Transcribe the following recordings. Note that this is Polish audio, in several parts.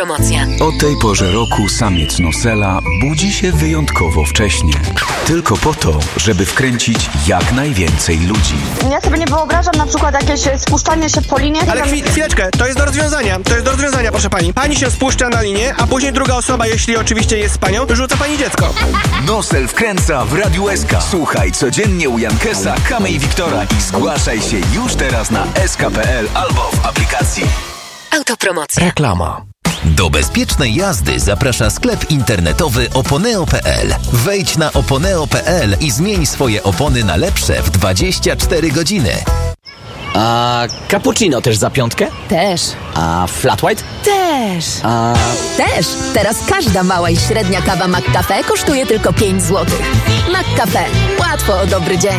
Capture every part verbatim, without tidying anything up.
Autopromocja. O tej porze roku samiec Nosela budzi się wyjątkowo wcześnie. Tylko po to, żeby wkręcić jak najwięcej ludzi. Ja sobie nie wyobrażam na przykład jakieś spuszczanie się po linie. Ale chwil, chwileczkę, to jest do rozwiązania. To jest do rozwiązania, proszę pani. Pani się spuszcza na linię, a później druga osoba, jeśli oczywiście jest z panią, rzuca pani dziecko. Nosel wkręca w Radiu S K. Słuchaj codziennie u Jankesa, Kamy i Wiktora i zgłaszaj się już teraz na s k kropka p l albo w aplikacji. Autopromocja. Reklama. Do bezpiecznej jazdy zaprasza sklep internetowy oponeo kropka p l. Wejdź na oponeo kropka p l i zmień swoje opony na lepsze w dwadzieścia cztery godziny. A cappuccino też za piątkę? Też. A flat white? Też. A... Też. Teraz każda mała i średnia kawa McCafe kosztuje tylko pięć złotych. McCafe. Łatwo o dobry dzień.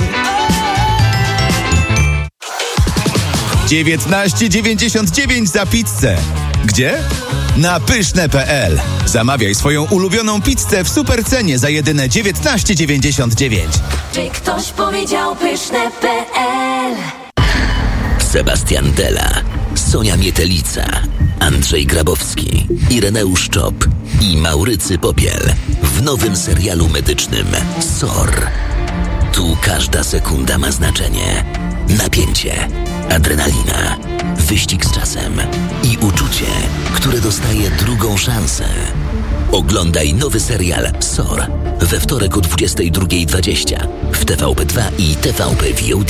dziewiętnaście dziewięćdziesiąt dziewięć za pizzę. Gdzie? Na pyszne kropka p l. Zamawiaj swoją ulubioną pizzę w supercenie za jedyne dziewiętnaście dziewięćdziesiąt dziewięć. Czy ktoś powiedział pyszne kropka p l? Sebastian Della, Sonia Mietelica, Andrzej Grabowski, Ireneusz Czop i Maurycy Popiel w nowym serialu medycznym S O R. Tu każda sekunda ma znaczenie. Napięcie, adrenalina, wyścig z czasem i uczucie, które dostaje drugą szansę. Oglądaj nowy serial S O R we wtorek o dwudziestej drugiej dwadzieścia w T V P dwa i T V P V O D.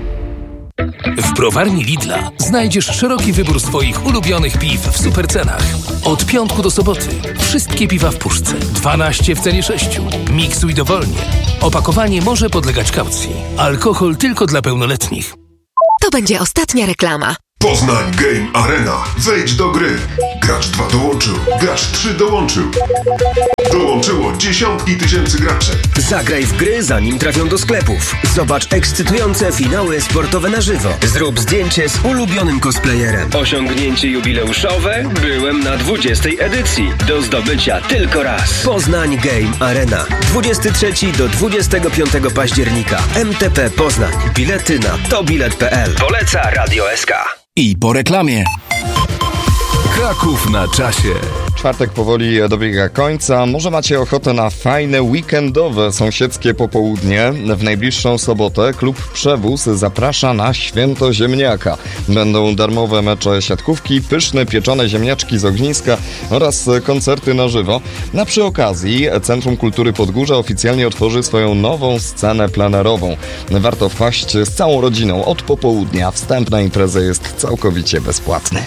W browarni Lidla znajdziesz szeroki wybór swoich ulubionych piw w supercenach. Od piątku do soboty wszystkie piwa w puszce, dwanaście w cenie sześciu. Miksuj dowolnie. Opakowanie może podlegać kaucji. Alkohol tylko dla pełnoletnich. To będzie ostatnia reklama. Poznań Game Arena. Wejdź do gry. Gracz dwa dołączył. Gracz trzy dołączył. Dołączyło dziesiątki tysięcy graczy. Zagraj w gry, zanim trafią do sklepów. Zobacz ekscytujące finały sportowe na żywo. Zrób zdjęcie z ulubionym cosplayerem. Osiągnięcie jubileuszowe? Byłem na dwudziestej edycji. Do zdobycia tylko raz. Poznań Game Arena. dwudziestego trzeciego do dwudziestego piątego października. M T P Poznań. Bilety na tobilet kropka p l. Poleca Radio S K. I po reklamie. Kraków na czasie. Czwartek powoli dobiega końca. Może macie ochotę na fajne, weekendowe, sąsiedzkie popołudnie. W najbliższą sobotę klub Przewóz zaprasza na Święto Ziemniaka. Będą darmowe mecze siatkówki, pyszne pieczone ziemniaczki z ogniska oraz koncerty na żywo. A przy okazji Centrum Kultury Podgórza oficjalnie otworzy swoją nową scenę plenerową. Warto wpaść z całą rodziną od popołudnia. Wstęp na imprezę jest całkowicie bezpłatny.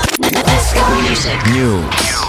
News.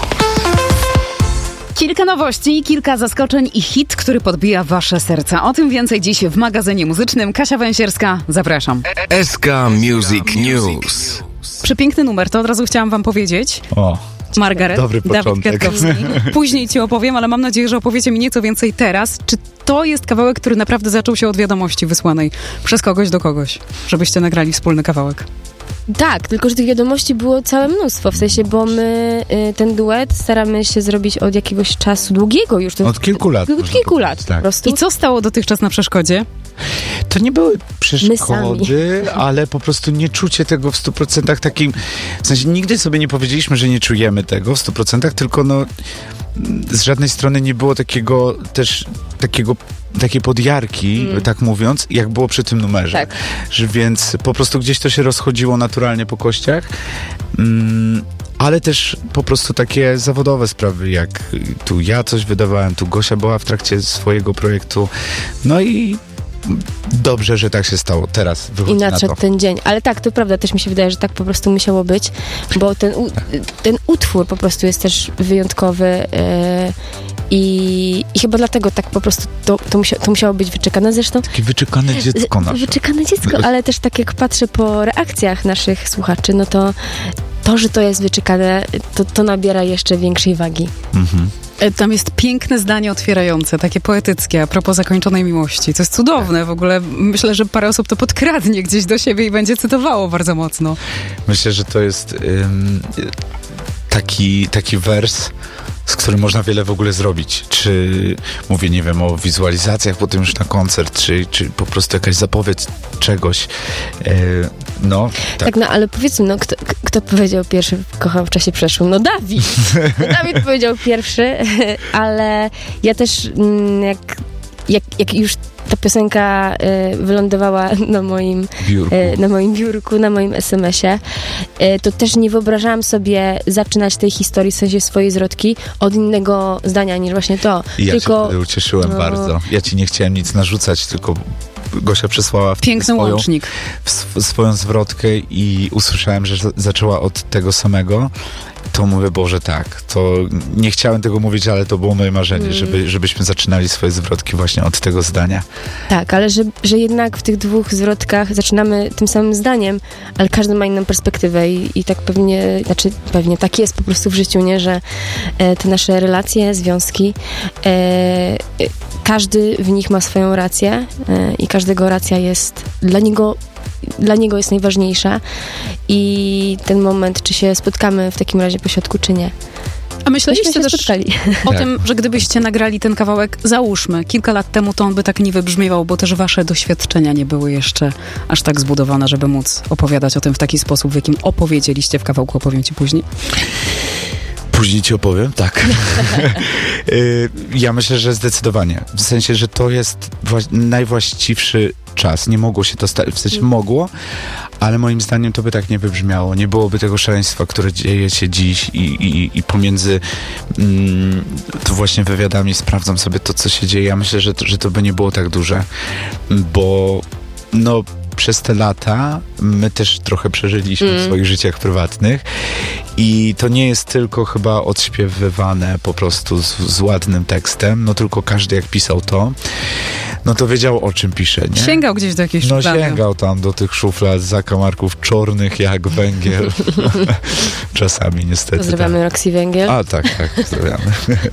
Kilka nowości, kilka zaskoczeń i hit, który podbija wasze serca. O tym więcej dziś w magazynie muzycznym. Kasia Węsierska, zapraszam. S K Music News. Przepiękny numer, to od razu chciałam wam powiedzieć. O, Margaret, dobry Dawid początek. Kwiatkowski. Później ci opowiem, ale mam nadzieję, że opowiecie mi nieco więcej teraz. Czy to jest kawałek, który naprawdę zaczął się od wiadomości wysłanej przez kogoś do kogoś, żebyście nagrali wspólny kawałek? Tak, tylko że tych wiadomości było całe mnóstwo, w sensie, bo my y, ten duet staramy się zrobić od jakiegoś czasu długiego już. To, od kilku lat. Od kilku lat tak. Po prostu. I co stało dotychczas na przeszkodzie? To nie były przeszkody, ale po prostu nieczucie tego w stu procentach takim, w sensie nigdy sobie nie powiedzieliśmy, że nie czujemy tego w stu procentach, tylko no z żadnej strony nie było takiego też takiego takiej podjarki, mm. tak mówiąc, jak było przy tym numerze. Tak. Że więc po prostu gdzieś to się rozchodziło naturalnie po kościach. Mm, ale też po prostu takie zawodowe sprawy, jak tu ja coś wydawałem, tu Gosia była w trakcie swojego projektu. No i dobrze, że tak się stało. Teraz wychodzi I nadszedł na to. ten dzień. Ale tak, to prawda, też mi się wydaje, że tak po prostu musiało być, bo ten, u, ten utwór po prostu jest też wyjątkowy yy, i, i chyba dlatego tak po prostu to, to, musia, to musiało być wyczekane. Zresztą takie wyczekane dziecko nasze. Wyczekane dziecko, ale też tak jak patrzę po reakcjach naszych słuchaczy, no to to, że to jest wyczekane, to, to nabiera jeszcze większej wagi. Mhm. Tam jest piękne zdanie otwierające, takie poetyckie, a propos zakończonej miłości. To jest cudowne w ogóle. Myślę, że parę osób to podkradnie gdzieś do siebie i będzie cytowało bardzo mocno. Myślę, że to jest ym, taki, taki wers z którym można wiele w ogóle zrobić. Czy mówię, nie wiem, o wizualizacjach potem już na koncert, czy, czy po prostu jakaś zapowiedź czegoś. E, no, tak. Tak, no ale powiedzmy, no, kto, kto powiedział pierwszy kocham w czasie przeszłym? No Dawid. No, Dawid powiedział pierwszy, ale ja też jak, jak, jak już ta piosenka y, wylądowała na moim biurku. Y, na moim biurku, na moim es em esie, y, to też nie wyobrażałam sobie zaczynać tej historii, w sensie swojej zwrotki, od innego zdania niż właśnie to. Ja tylko, się wtedy ucieszyłem no, bardzo. Ja ci nie chciałem nic narzucać, tylko Gosia przysłała piękny swoją, łącznik. W, swoją zwrotkę i usłyszałem, że zaczęła od tego samego. To mówię, Boże, tak, to nie chciałem tego mówić, ale to było moje marzenie, mm. żeby, żebyśmy zaczynali swoje zwrotki właśnie od tego zdania. Tak, ale że, że jednak w tych dwóch zwrotkach zaczynamy tym samym zdaniem, ale każdy ma inną perspektywę i, i tak pewnie, znaczy pewnie tak jest po prostu w życiu, nie, że e, te nasze relacje, związki, e, e, każdy w nich ma swoją rację e, i każdego racja jest dla niego dla niego jest najważniejsza i ten moment, czy się spotkamy w takim razie po środku, czy nie. A myśleliście się też spotkali. o tym, że gdybyście nagrali ten kawałek, załóżmy, kilka lat temu, to on by tak nie wybrzmiewał, bo też wasze doświadczenia nie były jeszcze aż tak zbudowane, żeby móc opowiadać o tym w taki sposób, w jakim opowiedzieliście w kawałku, opowiem ci później. Później ci opowiem, tak. Ja myślę, że zdecydowanie. W sensie, że to jest najwłaściwszy czas. Nie mogło się to stać, w sensie mogło, ale moim zdaniem to by tak nie wybrzmiało. Nie byłoby tego szaleństwa, które dzieje się dziś i, i, i pomiędzy mm, to właśnie wywiadami sprawdzam sobie to, co się dzieje. Ja myślę, że to, że to by nie było tak duże, bo no przez te lata my też trochę przeżyliśmy mm. w swoich życiach prywatnych i to nie jest tylko chyba odśpiewywane po prostu z, z ładnym tekstem, no tylko każdy jak pisał to, no to wiedział, o czym pisze, nie? Sięgał gdzieś do jakiejś szuflady. No sięgał tam do tych szuflad, zakamarków czornych jak węgiel. Czasami niestety. Pozdrawiamy tak. Roxy Węgiel. A tak, tak, pozdrawiamy.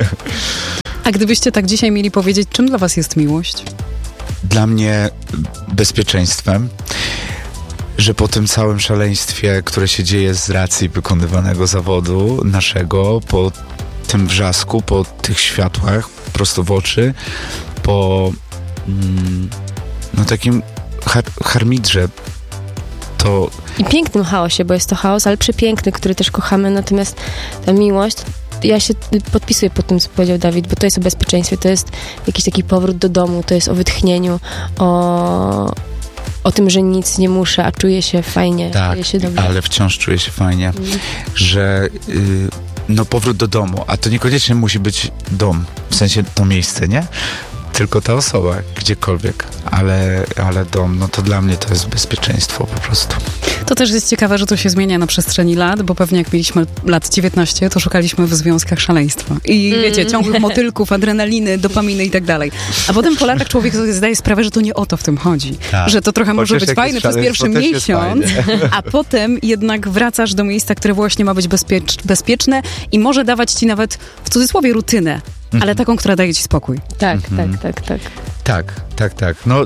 A gdybyście tak dzisiaj mieli powiedzieć, czym dla was jest miłość? Dla mnie bezpieczeństwem, że po tym całym szaleństwie, które się dzieje z racji wykonywanego zawodu naszego, po tym wrzasku, po tych światłach prosto w oczy, po mm, no takim har- harmidrze, to... I pięknym chaosie, bo jest to chaos, ale przepiękny, który też kochamy, natomiast ta miłość, ja się podpisuję pod tym, co powiedział Dawid, bo to jest o bezpieczeństwie, to jest jakiś taki powrót do domu, to jest o wytchnieniu, o, o tym, że nic nie muszę, a czuję się fajnie, tak, czuję się dobrze. Ale wciąż czuję się fajnie, mm. że y, no powrót do domu, a to niekoniecznie musi być dom, w sensie to miejsce, nie? Tylko ta osoba, gdziekolwiek, ale, ale dom, no to dla mnie to jest bezpieczeństwo po prostu. To też jest ciekawe, że to się zmienia na przestrzeni lat, bo pewnie jak mieliśmy lat dziewiętnaście, to szukaliśmy w związkach szaleństwa. I mm. wiecie, ciągłych motylków, adrenaliny, dopaminy i tak dalej. A potem po latach człowiek sobie zdaje sprawę, że to nie o to w tym chodzi. Tak. Że to trochę Chociaż może być fajne przez pierwszy miesiąc, a potem jednak wracasz do miejsca, które właśnie ma być bezpiecz- bezpieczne i może dawać ci nawet, w cudzysłowie, rutynę. Ale mm. taką, która daje ci spokój. Tak, mm-hmm. tak, tak, tak. Tak, tak, tak. No,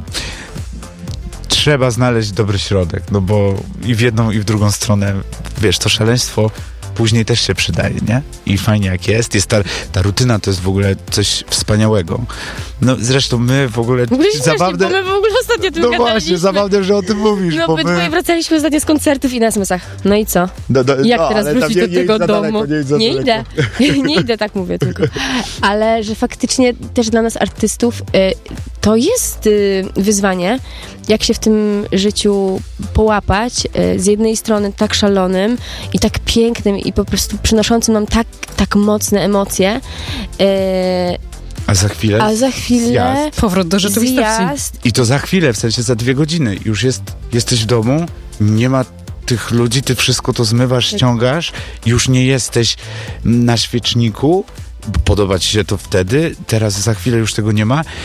trzeba znaleźć dobry środek, no bo i w jedną, i w drugą stronę, wiesz, to szaleństwo później też się przydaje, nie? I fajnie jak jest. Jest ta, ta rutyna to jest w ogóle coś wspaniałego. No zresztą my w ogóle... W ogóle zabawne... my w ogóle ostatnio tym No właśnie, zabawne, że o tym mówisz. No bo my my wracaliśmy ostatnio z koncertów i na es em esach. No i co? No, no, jak no, teraz wrócić do tego domu? Daleko, nie, nie idę. nie idę, tak mówię tylko. Ale że faktycznie też dla nas artystów y, to jest y, wyzwanie, jak się w tym życiu połapać. Y, z jednej strony tak szalonym i tak pięknym i po prostu przynoszącym nam tak, tak mocne emocje. Y, A za chwilę? A za chwilę... Zjazd. Powrót do rzeczywistości. Zjazd. I to za chwilę, w sensie za dwie godziny. Już jest, jesteś w domu, nie ma tych ludzi, ty wszystko to zmywasz, ściągasz, już nie jesteś na świeczniku, podoba ci się to wtedy, teraz za chwilę już tego nie ma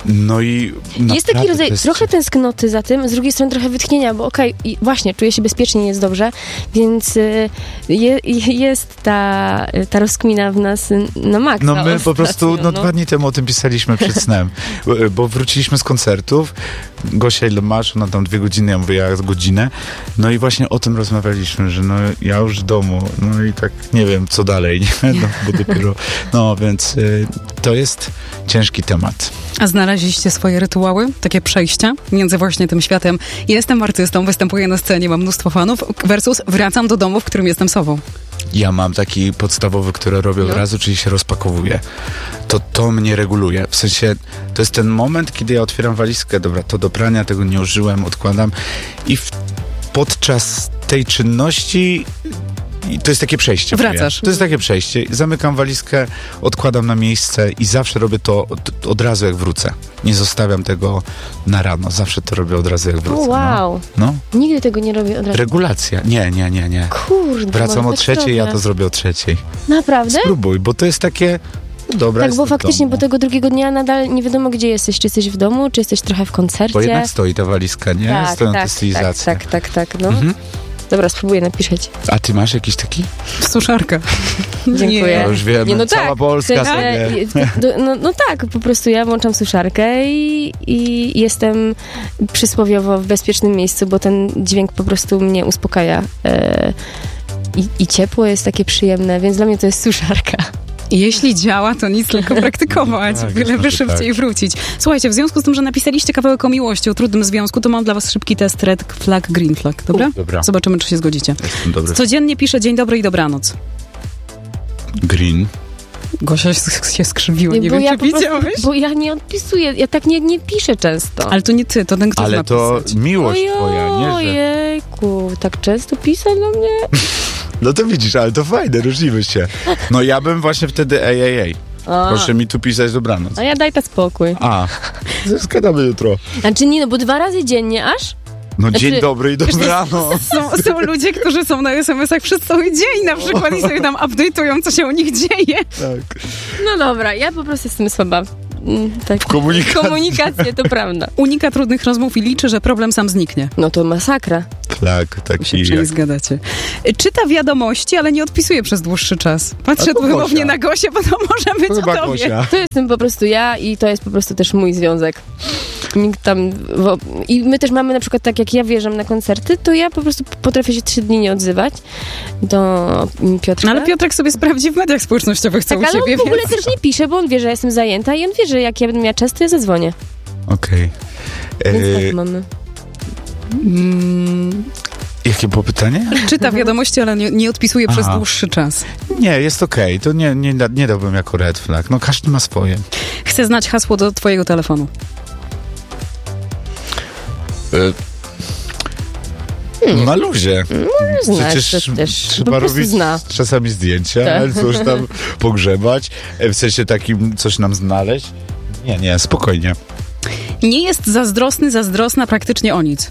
No i jest taki rodzaj jest... trochę tęsknoty za tym, z drugiej strony trochę wytchnienia, bo okej, okay, właśnie, czuję się bezpiecznie, jest dobrze, więc y, je, jest ta, ta rozkmina w nas na maksa. No my po prostu, no, no dwa dni temu o tym pisaliśmy przed snem, bo, bo wróciliśmy z koncertów, Gosia ile masz, ona tam dwie godziny, ja mówię, ja godzinę, no i właśnie o tym rozmawialiśmy, że no ja już w domu, no i tak nie wiem, co dalej, nie? No, bo dopiero, no więc y, to jest ciężki temat. A znaleźliście swoje rytuały, takie przejścia między właśnie tym światem jestem artystą, występuję na scenie, mam mnóstwo fanów, versus wracam do domu, w którym jestem sobą. Ja mam taki podstawowy, który robię od no. razu, czyli się rozpakowuję. To to mnie reguluje. W sensie, to jest ten moment, kiedy ja otwieram walizkę, dobra, to do prania, tego nie użyłem, odkładam i w, podczas tej czynności i to jest takie przejście. Wracasz. To jest takie przejście. Zamykam walizkę, odkładam na miejsce i zawsze robię to od, od razu, jak wrócę. Nie zostawiam tego na rano. Zawsze to robię od razu, jak wrócę. O, wow. No. no. Nigdy tego nie robię od razu. Regulacja. Nie, nie, nie, nie. Kurde. Wracam o trzeciej, ja to zrobię o trzeciej. Naprawdę? Spróbuj, bo to jest takie... Dobra, tak, bo faktycznie po tego drugiego dnia nadal nie wiadomo, gdzie jesteś. Czy jesteś w domu, czy jesteś trochę w koncercie. Bo jednak stoi ta walizka, nie? Tak, Stoją tak, te stylizacje. Tak, tak, tak, tak, no. Mhm. Dobra, spróbuję napisać. A ty masz jakiś taki? Suszarka. Dziękuję. No już wiemy, nie, no cała tak, Polska sobie. sobie. No, no tak, po prostu ja włączam suszarkę i, i jestem przysłowiowo w bezpiecznym miejscu, bo ten dźwięk po prostu mnie uspokaja. E, i, I ciepło jest takie przyjemne, więc dla mnie to jest suszarka. Jeśli działa, to nic, tylko praktykować, tak, byle by szybciej tak. wrócić. Słuchajcie, w związku z tym, że napisaliście kawałek o miłości, o trudnym związku, to mam dla was szybki test red flag, green flag, dobra? U, dobra. Zobaczymy, czy się zgodzicie. Codziennie piszę dzień dobry i dobranoc. Green. Gosia się skrzywiła, nie bo wiem, ja czy widziałeś? Prostu, bo ja nie odpisuję, ja tak nie, nie piszę często. Ale to nie ty, to ten, kto Ale to napisać. miłość Ojo, twoja, nie? Że... Ojejku, tak często pisać do mnie? No to widzisz, ale to fajne, różnimy się. No ja bym właśnie wtedy ej, ej, ej. A. Proszę mi tu pisać dobranoc. A ja daj ta spokój. A, zgadamy jutro. Znaczy nie, no bo dwa razy dziennie aż? No znaczy, dzień dobry i dobranoc. Są, są ludzie, którzy są na es em esach przez cały dzień na przykład i sobie tam update'ują, co się u nich dzieje. Tak. No dobra, ja po prostu jestem słaba. Tak. Komunikacja. Komunikację, to prawda. Unika trudnych rozmów i liczy, że problem sam zniknie. No to masakra. Tak, taki się jak... zgadacie. Czyta wiadomości, ale nie odpisuje przez dłuższy czas. Patrzę dosłownie na Gosię, bo to może być Chyba o tobie. Gosia. To jestem po prostu ja i to jest po prostu też mój związek. Nikt tam... Wo... I my też mamy na przykład tak, jak ja wjeżdżam na koncerty, to ja po prostu potrafię się trzy dni nie odzywać do Piotrka. No, ale Piotrek sobie sprawdzi w mediach społecznościowych, co tak, u ciebie. Ale on w ogóle więc... też nie pisze, bo on wie, że ja jestem zajęta i on wie, że jak ja będę miała czas, to ja zadzwonię. Okej. Okay. Więc e... tak mamy. Mm... Jakie było pytanie? Czyta wiadomości, ale nie, nie odpisuje Aha. przez dłuższy czas. Nie, jest okej. Okay. To nie, nie, nie dałbym jako red flag. No każdy ma swoje. Chcę znać hasło do twojego telefonu. Y- Hmm. Na luzie. No, Przecież też, trzeba robić zna. czasami zdjęcia, tak. coś tam pogrzebać, w sensie takim coś nam znaleźć. Nie, nie, spokojnie. Nie jest zazdrosny, zazdrosna praktycznie o nic.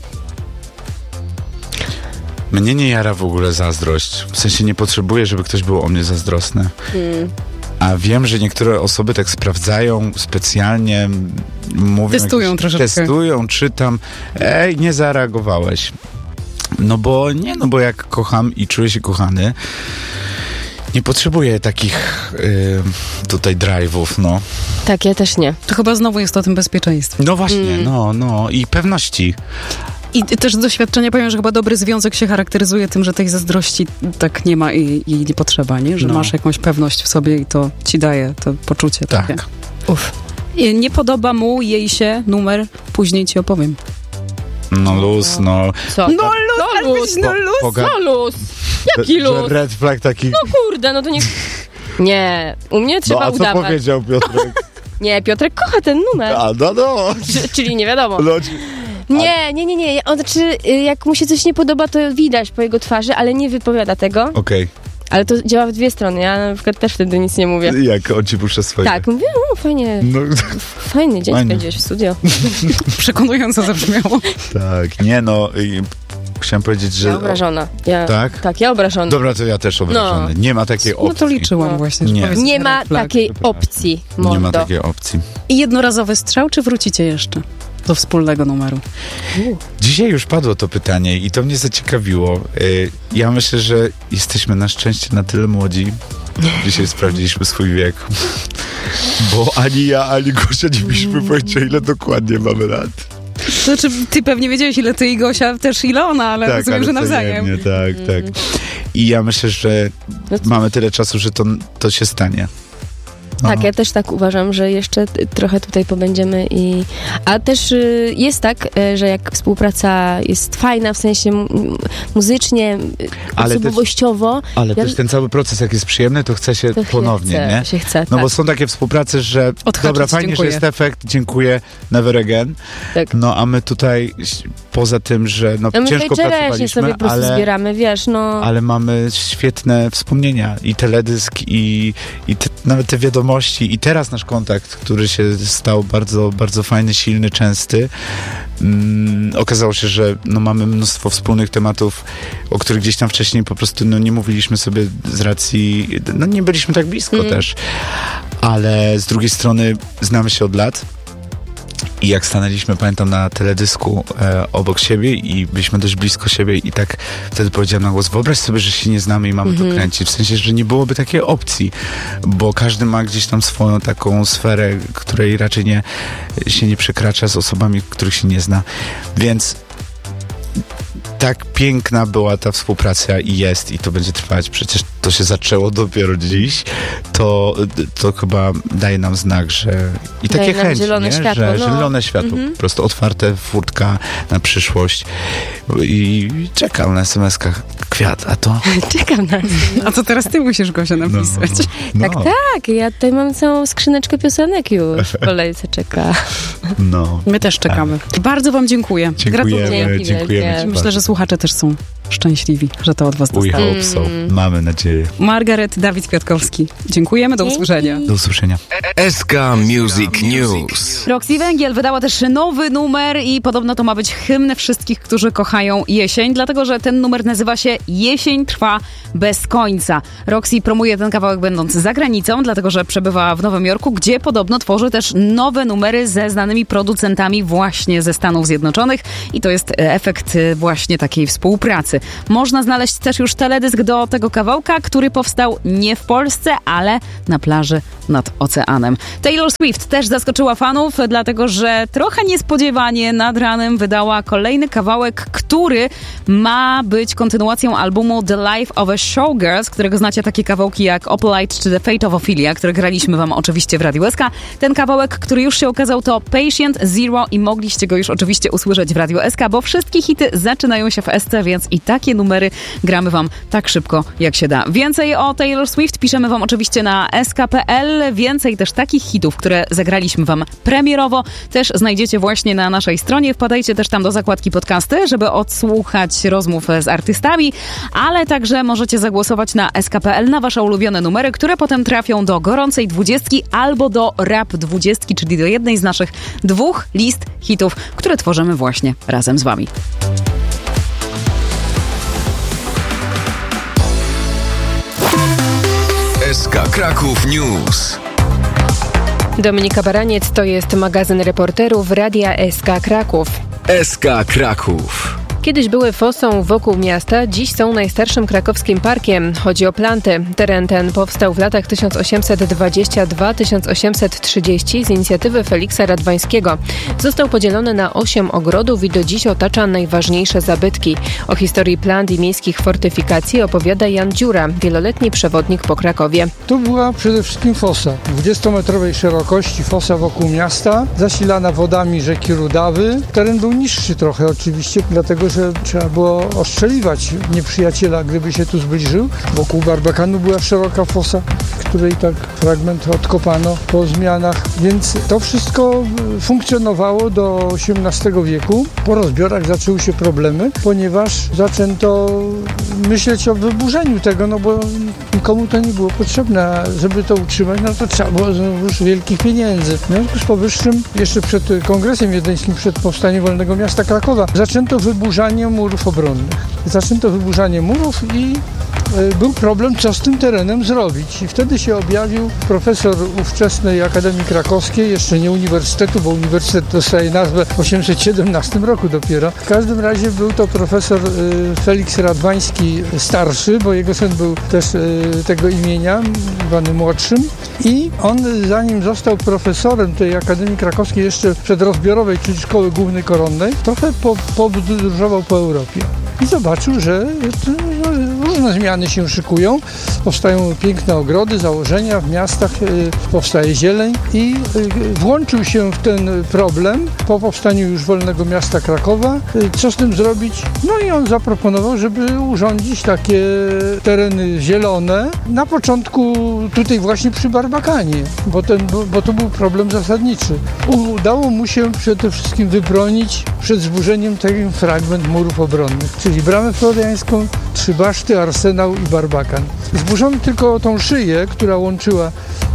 Mnie nie jara w ogóle zazdrość. W sensie nie potrzebuję, żeby ktoś był o mnie zazdrosny. Hmm. A wiem, że niektóre osoby tak sprawdzają specjalnie, mówią... Testują jakieś, troszeczkę. Testują, czytam. Ej, nie zareagowałeś. No bo nie, no bo jak kocham i czuję się kochany, nie potrzebuję takich y, tutaj drive'ów, no. Tak, ja też nie. To chyba znowu jest o tym bezpieczeństwie. No właśnie, Mm. no, no i pewności. I też z doświadczenia powiem, że chyba dobry związek się charakteryzuje tym, że tej zazdrości tak nie ma i, i nie potrzeba, nie? Że No. masz jakąś pewność w sobie i to ci daje to poczucie Tak. takie. Uff. I nie podoba mu, jej się numer, później ci opowiem. No luz, no. Co? No luz, ale luz. powiedzieć, no luz. Poga- No luz. Jaki Że luz? red flag taki... No kurde, no to nie... Nie, u mnie trzeba No a co udawać. powiedział Piotrek? Nie, Piotrek kocha ten numer. A, no, no. Czy, czyli nie wiadomo. No, Nie, nie, nie, nie. On, znaczy, y, jak mu się coś nie podoba, to widać po jego twarzy, ale nie wypowiada tego. Okej. Okay. Ale to działa w dwie strony. Ja na przykład też wtedy nic nie mówię. Jak on ci puszcza swoje? Tak, mówię, o, fajnie. No. Fajny dzień Fajnie. spędziłeś w studio. Przekonująco zabrzmiało. Tak, nie no. chciałem powiedzieć, że... Ja obrażona. Ja, tak? Tak, ja obrażona. Dobra, to ja też obrażony. No. Nie ma takiej opcji. No to liczyłam no. właśnie. Nie, nie ma takiej opcji, mordo. Nie ma takiej opcji. I jednorazowy strzał, czy wrócicie jeszcze do wspólnego numeru? Uh. Dzisiaj już padło to pytanie i to mnie zaciekawiło. Ja myślę, że jesteśmy na szczęście na tyle młodzi. Dzisiaj sprawdziliśmy swój wiek. Bo ani ja, ani Gosia nie mieliśmy pojęcia, ile dokładnie mamy lat. To znaczy, ty pewnie wiedziałeś, ile ty i Gosia, też ile ona, ale tak, rozumiem, ale że nawzajem. Nie, tak, tak. I ja myślę, że mamy tyle czasu, że to, to się stanie. No. Tak, ja też tak uważam, że jeszcze t- trochę tutaj pobędziemy i... A też y, jest tak, y, że jak współpraca jest fajna, w sensie m- muzycznie, ale osobowościowo... Też, ale ja, też ten cały proces, jak jest przyjemny, to chce się to ponownie, chce, nie? Się chce, no tak. bo są takie współprace, że Odhaczyć, dobra, fajnie, dziękuję. że jest efekt, dziękuję, never again. Tak. No a my tutaj, poza tym, że no, no my ciężko pracowaliśmy, sobie po prostu ale, zbieramy, wiesz, no... ale mamy świetne wspomnienia i teledysk i, i te, nawet te wiadomości i teraz nasz kontakt, który się stał bardzo, bardzo fajny, silny, częsty. Mm, okazało się, że no, mamy mnóstwo wspólnych tematów, o których gdzieś tam wcześniej po prostu no, nie mówiliśmy sobie z racji, no nie byliśmy tak blisko mm. też, ale z drugiej strony znamy się od lat. I jak stanęliśmy, pamiętam, na teledysku e, obok siebie i byliśmy dość blisko siebie i tak wtedy powiedziałem na głos, wyobraź sobie, że się nie znamy i mamy mm-hmm. to kręcić. W sensie, że nie byłoby takiej opcji, bo każdy ma gdzieś tam swoją taką sferę, której raczej nie, się nie przekracza z osobami, których się nie zna. Więc tak piękna była ta współpraca i jest i to będzie trwać. Przecież to się zaczęło dopiero dziś. To, to chyba daje nam znak, że i takie daje nam chęci, zielone nie? światło, że no. zielone światło, mm-hmm. po prostu otwarte furtka na przyszłość i czekam na es em eskach kwiat, a to... Czekam na A co teraz ty musisz, Gosia, napisać? No, tak, no. tak, ja tutaj mam całą skrzyneczkę piosenek już w kolejce czeka. No. My też czekamy. A. Bardzo wam dziękuję. Dziękujemy, Gratuluję. dziękujemy. Myślę, że słuchacze też są szczęśliwi, że to od was We dostało. hope so. Mamy nadzieję. Margaret, Dawid Kwiatkowski. Dziękujemy, do usłyszenia. Do usłyszenia. S K Music News. Roxy Węgiel wydała też nowy numer i podobno to ma być hymn wszystkich, którzy kochają jesień, dlatego że ten numer nazywa się Jesień trwa bez końca. Roxy promuje ten kawałek będąc za granicą, dlatego że przebywa w Nowym Jorku, gdzie podobno tworzy też nowe numery ze znanymi producentami właśnie ze Stanów Zjednoczonych i to jest efekt właśnie takiej współpracy. Można znaleźć też już teledysk do tego kawałka, który powstał nie w Polsce, ale na plaży nad oceanem. Taylor Swift też zaskoczyła fanów, dlatego że trochę niespodziewanie nad ranem wydała kolejny kawałek, który ma być kontynuacją albumu The Life of a Showgirl, z którego znacie takie kawałki jak Opalite czy The Fate of Ophelia, które graliśmy wam oczywiście w Radiu S K. Ten kawałek, który już się okazał, to Patient Zero i mogliście go już oczywiście usłyszeć w Radiu S K, bo wszystkie hity zaczynają się w S C, więc i takie numery gramy wam tak szybko, jak się da. Więcej o Taylor Swift piszemy wam oczywiście na S K kropka P L. Więcej też takich hitów, które zagraliśmy wam premierowo, też znajdziecie właśnie na naszej stronie. Wpadajcie też tam do zakładki podcasty, żeby odsłuchać rozmów z artystami, ale także możecie zagłosować na S K kropka P L na wasze ulubione numery, które potem trafią do gorącej dwudziestki albo do rap dwudziestki, czyli do jednej z naszych dwóch list hitów, które tworzymy właśnie razem z wami. S K Kraków News. Dominika Baraniec, to jest magazyn reporterów Radia S K Kraków. S K Kraków. Kiedyś były fosą wokół miasta, dziś są najstarszym krakowskim parkiem. Chodzi o Planty. Teren ten powstał w latach tysiąc osiemset dwudziestym drugim do tysiąc osiemset trzydziestego z inicjatywy Feliksa Radwańskiego. Został podzielony na osiem ogrodów i do dziś otacza najważniejsze zabytki. O historii Plant i miejskich fortyfikacji opowiada Jan Dziura, wieloletni przewodnik po Krakowie. To była przede wszystkim fosa. dwudziestometrowej szerokości fosa wokół miasta, zasilana wodami rzeki Rudawy. Teren był niższy trochę oczywiście, dlatego że trzeba było ostrzeliwać nieprzyjaciela, gdyby się tu zbliżył. Wokół Barbakanu była szeroka fosa, której tak fragment odkopano po zmianach. Więc to wszystko funkcjonowało do osiemnastego wieku. Po rozbiorach zaczęły się problemy, ponieważ zaczęto myśleć o wyburzeniu tego, no bo nikomu to nie było potrzebne, a żeby to utrzymać, no to trzeba było już wielkich pieniędzy. W związku z powyższym, jeszcze przed Kongresem Wiedeńskim, przed powstaniem Wolnego Miasta Krakowa, zaczęto wyburzanie murów obronnych. Zaczęto wyburzanie murów i był problem, co z tym terenem zrobić. I wtedy się objawił profesor ówczesnej Akademii Krakowskiej, jeszcze nie uniwersytetu, bo uniwersytet dostaje nazwę w osiemset siedemnastym roku dopiero. W każdym razie był to profesor Feliks Radwański starszy, bo jego syn był też tego imienia, zwany młodszym. I on, zanim został profesorem tej Akademii Krakowskiej, jeszcze przedrozbiorowej, czyli Szkoły Głównej Koronnej, trochę po, podróżował po Europie. I zobaczył, że różne zmiany się szykują. Powstają piękne ogrody, założenia w miastach, powstaje zieleń i włączył się w ten problem po powstaniu już Wolnego Miasta Krakowa. Co z tym zrobić? No i on zaproponował, żeby urządzić takie tereny zielone. Na początku tutaj właśnie przy Barbakanie, bo, ten, bo to był problem zasadniczy. Udało mu się przede wszystkim wybronić przed zburzeniem ten fragment murów obronnych, czyli Bramę Floriańską, Trzy Baszty, Arsenał i Barbakan. Zburzono tylko tą szyję, która łączyła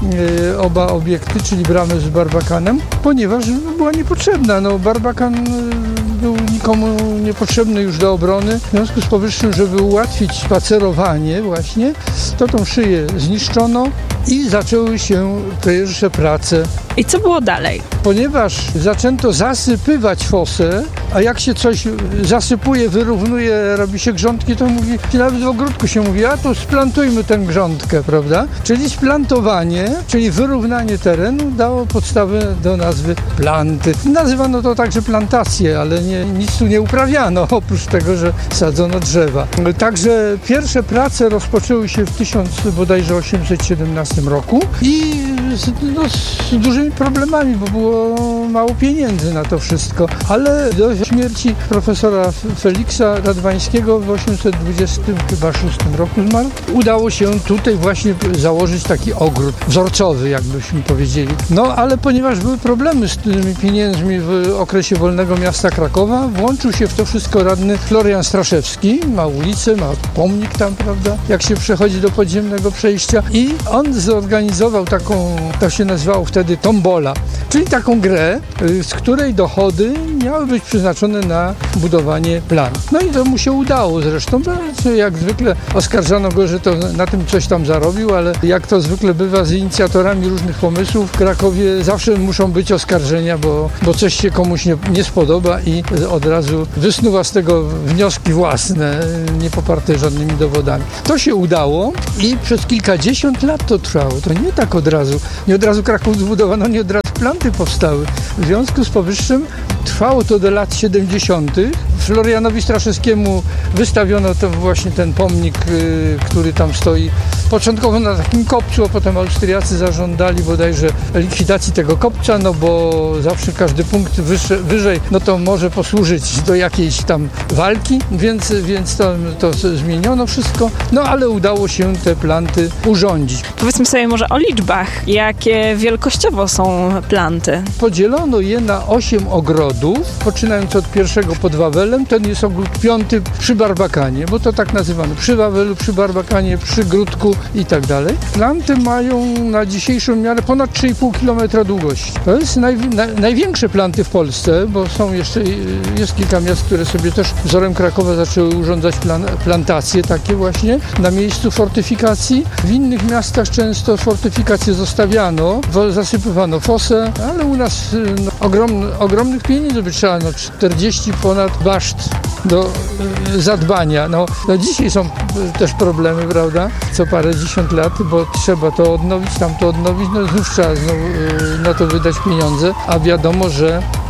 e, oba obiekty, czyli bramę z Barbakanem, ponieważ była niepotrzebna. No, Barbakan e, był nikomu niepotrzebny już do obrony. W związku z powyższym, żeby ułatwić spacerowanie właśnie, to tą szyję zniszczono i zaczęły się pierwsze prace. I co było dalej? Ponieważ zaczęto zasypywać fosę, a jak się coś zasypuje, wyrównuje, robi się grządki, to mówi, nawet w ogródku się mówi, a to splantujmy tę grządkę, prawda? Czyli splantowanie, czyli wyrównanie terenu dało podstawę do nazwy planty. Nazywano to także plantacje, ale nie, nic tu nie uprawiano, oprócz tego, że sadzono drzewa. Także pierwsze prace rozpoczęły się w tysiąc bodajże osiemset siedemnastym roku i z, no, z dużymi problemami, bo było mało pieniędzy na to wszystko, ale do śmierci profesora Feliksa Radwańskiego w osiemset dwudziestym szóstym roku zmarł, udało się tutaj właśnie założyć taki ogród wzorcowy, jakbyśmy powiedzieli. No, ale ponieważ były problemy z tymi pieniędzmi w okresie Wolnego Miasta Krakowa, włączył się w to wszystko radny Florian Straszewski, ma ulicę, ma pomnik tam, prawda, jak się przechodzi do podziemnego przejścia i on zorganizował taką, to się nazywało wtedy tombola, czyli taką grę, z której dochody miały być przeznaczone na budowanie planu. No i to mu się udało zresztą, jak zwykle oskarżano go, że to na tym coś tam zarobił, ale jak to zwykle bywa z inicjatorami różnych pomysłów, w Krakowie zawsze muszą być oskarżenia, bo, bo coś się komuś nie, nie spodoba i od razu wysnuwa z tego wnioski własne, nie poparte żadnymi dowodami. To się udało i przez kilkadziesiąt lat to trwało. To nie tak od razu. Nie od razu Kraków zbudowano, nie od razu planty powstały. W związku z powyższym trwało to do lat siedemdziesiątych. Florianowi Straszewskiemu wystawiono to właśnie ten pomnik, yy, który tam stoi początkowo na takim kopcu, a potem Austriacy zażądali bodajże likwidacji tego kopca, no bo zawsze każdy punkt wyższy, wyżej, no to może posłużyć do jakiejś tam walki, więc, więc to, to zmieniono wszystko, no ale udało się te planty urządzić. Powiedzmy sobie może o liczbach, jakie wielkościowo są planty. Podzielono je na osiem ogrodów, poczynając od pierwszego pod Wawelem, ten jest ogród piąty przy Barbakanie, bo to tak nazywano, przy Wawelu, przy Barbakanie, przy Gródku i tak dalej. Planty mają na dzisiejszą miarę ponad trzy i pół kilometra długości. To jest naj, na, największe planty w Polsce, bo są jeszcze, jest kilka miast, które sobie też wzorem Krakowa zaczęły urządzać plan, plantacje takie właśnie na miejscu fortyfikacji. W innych miastach często fortyfikacje zostawiano, zasypywano fosę, ale u nas no, ogrom, ogromnych pieniędzy by trzeba, no czterdzieści ponad baszt do y, zadbania. No, no dzisiaj są też problemy, prawda? Co parę dziesiąt lat, bo trzeba to odnowić, tam to odnowić, no znów trzeba znowu, y, na to wydać pieniądze, a wiadomo, że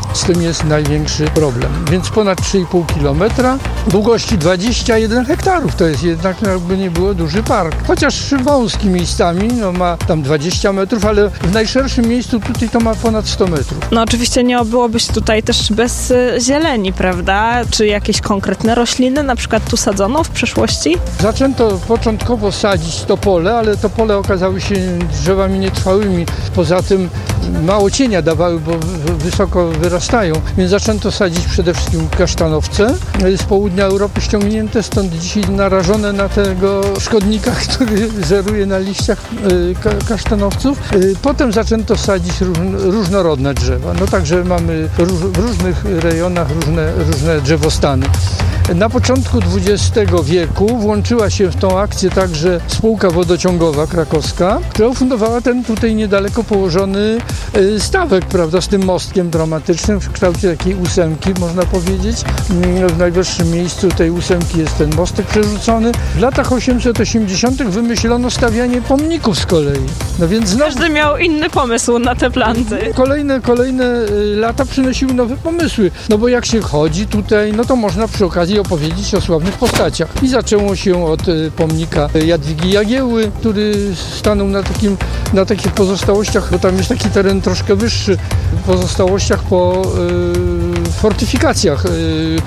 z tym jest największy problem. Więc ponad trzy i pół kilometra, długości dwadzieścia jeden hektarów, to jest jednak, jakby nie było, duży park. Chociaż wąski miejscami, no ma tam dwadzieścia metrów, ale w najszerszym miejscu tutaj to ma ponad sto metrów. No oczywiście nie obyłoby się tutaj też bez y, zieleni, prawda? Czy jakieś konkretne rośliny na przykład tu sadzono w przeszłości? Zaczęto początkowo sadzić topole, ale topole okazały się drzewami nietrwałymi. Poza tym mało cienia dawały, bo wysoko wyrastają, więc zaczęto sadzić przede wszystkim kasztanowce z południa Europy ściągnięte, stąd dzisiaj narażone na tego szkodnika, który żeruje na liściach kasztanowców. Potem zaczęto sadzić różnorodne drzewa. No także mamy w różnych rejonach różne, różne drzewostany. Na początku dwudziestego wieku włączyła się w tą akcję także spółka wodociągowa krakowska, która ufundowała ten tutaj niedaleko położony stawek, prawda, z tym mostkiem dramatycznym w kształcie takiej ósemki, można powiedzieć. W najwyższym miejscu tej ósemki jest ten mostek przerzucony. W latach osiemset osiemdziesiątych wymyślono stawianie pomników z kolei. No więc znowu... Każdy miał inny pomysł na te planty. Kolejne, kolejne lata przynosiły nowe pomysły. No bo jak się chodzi tutaj, no to można przy okazji opowiedzieć o sławnych postaciach. I zaczęło się od y, pomnika Jadwigi Jagiełły, który stanął na takim, na takich pozostałościach, bo tam jest taki teren troszkę wyższy, pozostałościach po y, fortyfikacjach y,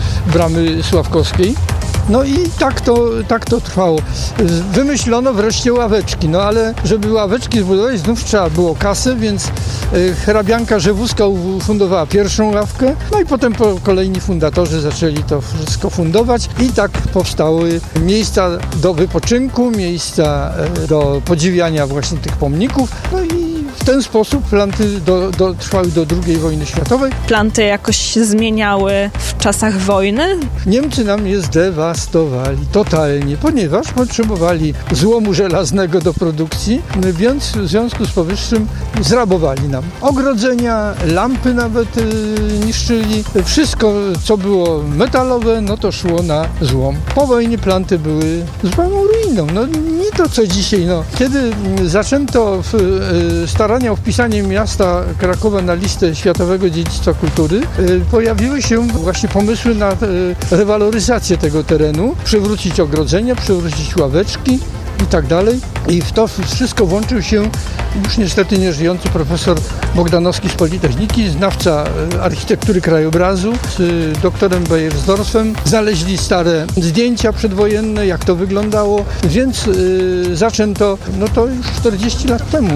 bramy Sławkowskiej. No i tak to, tak to trwało. Wymyślono wreszcie ławeczki, no ale żeby ławeczki zbudować, znów trzeba było kasy, więc hrabianka Rzewuska ufundowała pierwszą ławkę, no i potem po kolejni fundatorzy zaczęli to wszystko fundować i tak powstały miejsca do wypoczynku, miejsca do podziwiania właśnie tych pomników, no i w ten sposób planty do, do, trwały do drugiej wojny światowej. Planty jakoś się zmieniały w czasach wojny? Niemcy nam je zdewastowali totalnie, ponieważ potrzebowali złomu żelaznego do produkcji, więc w związku z powyższym zrabowali nam ogrodzenia, lampy nawet y, niszczyli. Wszystko, co było metalowe, no to szło na złom. Po wojnie planty były zupełną ruiną. No nie to, co dzisiaj. No. Kiedy zaczęto w, y, starania o wpisanie miasta Krakowa na listę Światowego Dziedzictwa Kultury, y, pojawiły się właśnie pomysły na y, rewaloryzację tego terenu, przywrócić ogrodzenia, przywrócić ławeczki i tak dalej. I w to wszystko włączył się już niestety nieżyjący profesor Bogdanowski z Politechniki, znawca architektury krajobrazu z doktorem Beiersdorfem. Znaleźli stare zdjęcia przedwojenne, jak to wyglądało, więc y, zaczęto, no to już czterdzieści lat temu,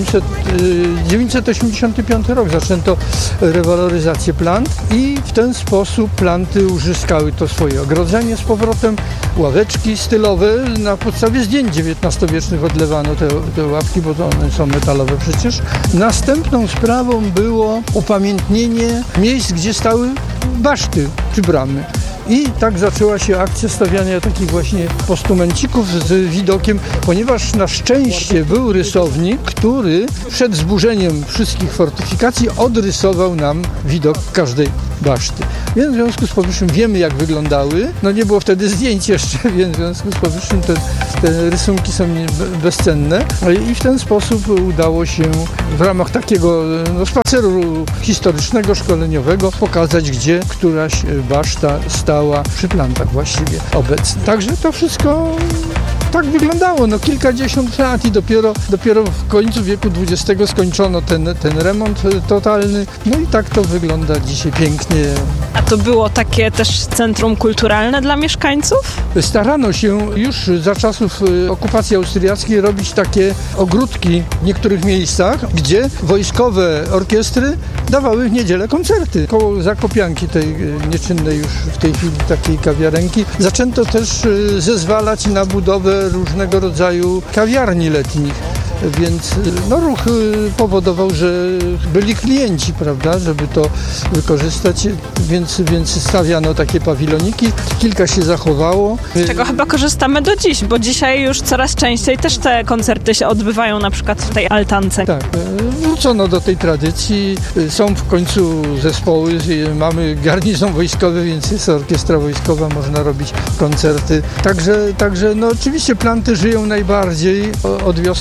dziewięćset osiemdziesiąty piąty rok, zaczęto rewaloryzację plant i w ten sposób planty uzyskały to swoje ogrodzenie z powrotem, ławeczki stylowe, na podstawie zdjęć dziewiętnastowiecznych odlewano te, te ławki, bo to one są metalowe przecież. Następną sprawą było upamiętnienie miejsc, gdzie stały baszty czy bramy. I tak zaczęła się akcja stawiania takich właśnie postumencików z widokiem, ponieważ na szczęście był rysownik, który przed zburzeniem wszystkich fortyfikacji odrysował nam widok każdej baszty. Więc w związku z powyższym wiemy, jak wyglądały. No nie było wtedy zdjęć jeszcze, więc w związku z powyższym te, te rysunki są bezcenne. I w ten sposób udało się w ramach takiego no, spaceru historycznego, szkoleniowego pokazać, gdzie któraś baszta stała przy plantach właściwie obecnie. Także to wszystko tak wyglądało, no kilkadziesiąt lat i dopiero, dopiero w końcu wieku dwudziestego skończono ten, ten remont totalny. No i tak to wygląda dzisiaj pięknie. A to było takie też centrum kulturalne dla mieszkańców? Starano się już za czasów okupacji austriackiej robić takie ogródki w niektórych miejscach, gdzie wojskowe orkiestry dawały w niedzielę koncerty. Koło Zakopianki, tej nieczynnej już w tej chwili takiej kawiarenki, zaczęto też zezwalać na budowę różnego rodzaju kawiarni letnich. Więc no, ruch powodował, że byli klienci, prawda, żeby to wykorzystać, więc, więc stawiano takie pawiloniki. Kilka się zachowało. Z czego chyba korzystamy do dziś, bo dzisiaj już coraz częściej też te koncerty się odbywają na przykład w tej altance. Tak, wrócono do tej tradycji. Są w końcu zespoły, mamy garnizon wojskowy, więc jest orkiestra wojskowa, można robić koncerty. Także, także no oczywiście planty żyją najbardziej od wiosny do jesieni.